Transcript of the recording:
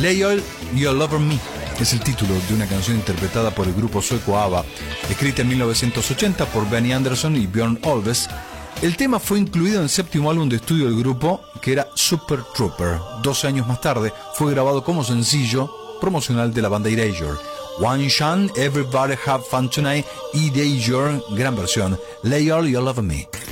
Lay All Your Love on Me es el título de una canción interpretada por el grupo sueco ABBA, escrita en 1980 por Benny Andersson y Björn Ulvaeus. El tema fue incluido en el séptimo álbum de estudio del grupo, que era Super Trooper. 12 años más tarde fue grabado como sencillo promocional de la banda Erasure. One Shine, Everybody Have Fun Tonight y Erasure, gran versión, Lay All Your Love on Me.